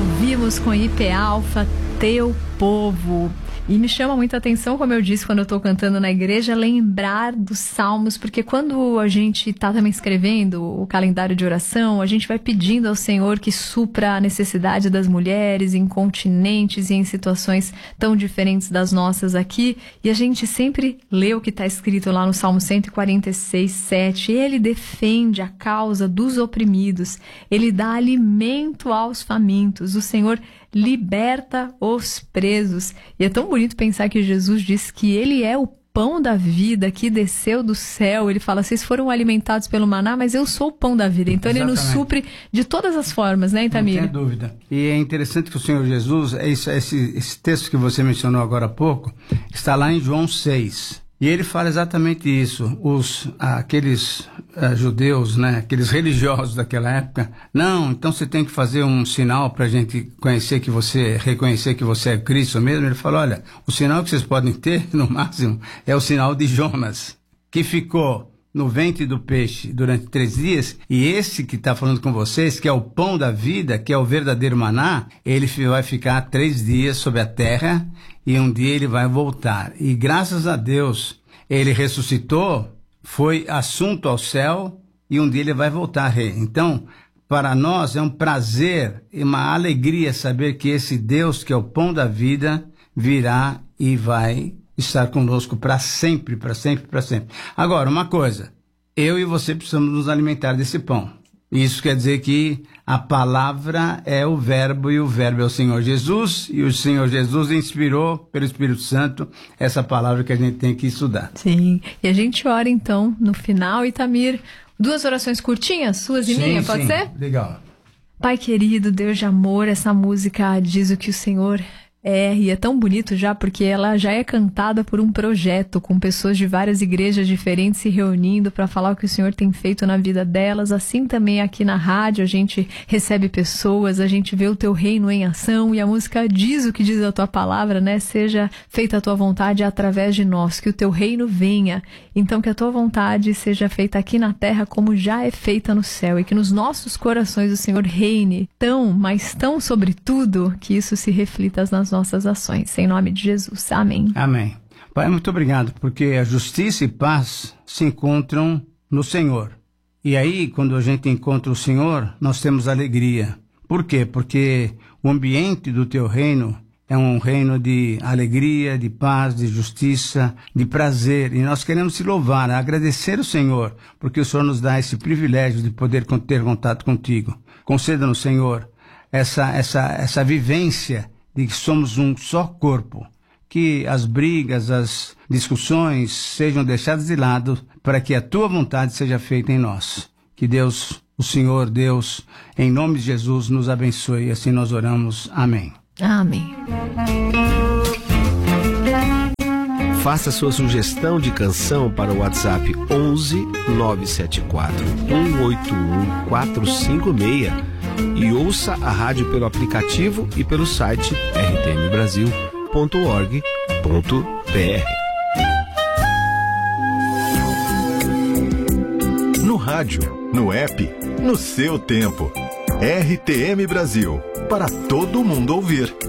ouvimos com IP Alfa, Teu Povo. E me chama muita atenção, como eu disse, quando eu estou cantando na igreja, lembrar dos salmos, porque quando a gente está também escrevendo o calendário de oração, a gente vai pedindo ao Senhor que supra a necessidade das mulheres incontinentes e em situações tão diferentes das nossas aqui, e a gente sempre lê o que está escrito lá no Salmo 146, 7. Ele defende a causa dos oprimidos, ele dá alimento aos famintos, o Senhor liberta os presos. E é tão bonito pensar que Jesus disse que ele é o pão da vida que desceu do céu. Ele fala, vocês foram alimentados pelo maná, mas eu sou o pão da vida. Então Exatamente. Ele nos supre de todas as formas, né, Itamir? Não tem dúvida. E é interessante que o Senhor Jesus, esse texto que você mencionou agora há pouco, está lá em João 6. E ele fala exatamente isso. Aqueles judeus, né, aqueles religiosos daquela época, não, então você tem que fazer um sinal para a gente reconhecer que você é Cristo mesmo. Ele fala, olha, o sinal que vocês podem ter, no máximo, é o sinal de Jonas, que ficou no ventre do peixe durante 3 dias, e esse que está falando com vocês, que é o pão da vida, que é o verdadeiro maná, ele vai ficar 3 dias sobre a terra, e um dia ele vai voltar. E graças a Deus, ele ressuscitou, foi assunto ao céu, e um dia ele vai voltar, rei. Então, para nós é um prazer e uma alegria saber que esse Deus, que é o pão da vida, virá e vai estar conosco para sempre, para sempre, para sempre. Agora, uma coisa, eu e você precisamos nos alimentar desse pão. Isso quer dizer que a palavra é o verbo e o verbo é o Senhor Jesus, e o Senhor Jesus inspirou pelo Espírito Santo essa palavra que a gente tem que estudar. Sim, e a gente ora então no final, Itamir, 2 orações curtinhas, suas e minha, pode ser? Legal. Pai querido, Deus de amor, essa música diz o que o Senhor e é tão bonito já, porque ela já é cantada por um projeto, com pessoas de várias igrejas diferentes se reunindo para falar o que o Senhor tem feito na vida delas. Assim também aqui na rádio a gente recebe pessoas, a gente vê o teu reino em ação, e a música diz o que diz a tua palavra, né? Seja feita a tua vontade através de nós, que o teu reino venha. Então que a tua vontade seja feita aqui na terra como já é feita no céu, e que nos nossos corações o Senhor reine tão, mas tão sobre tudo, que isso se reflita nas nossas ações. Em nome de Jesus. Amém. Amém. Pai, muito obrigado, porque a justiça e paz se encontram no Senhor. E aí, quando a gente encontra o Senhor, nós temos alegria. Por quê? Porque o ambiente do teu reino é um reino de alegria, de paz, de justiça, de prazer. E nós queremos te louvar, agradecer o Senhor, porque o Senhor nos dá esse privilégio de poder ter contato contigo. Conceda-nos, Senhor, essa vivência de que somos um só corpo, que as brigas, as discussões sejam deixadas de lado para que a tua vontade seja feita em nós. Que Deus, o Senhor Deus, em nome de Jesus, nos abençoe. Assim nós oramos. Amém. Amém. Faça sua sugestão de canção para o WhatsApp 11 974 181 456 e ouça a rádio pelo aplicativo e pelo site rtmbrasil.org.br. No rádio, no app, no seu tempo. RTM Brasil, para todo mundo ouvir.